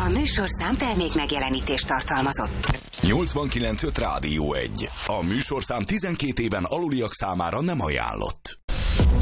A műsorszám termék megjelenítést tartalmazott. 89.5 Rádió 1. A műsorszám 12 éven aluliak számára nem ajánlott.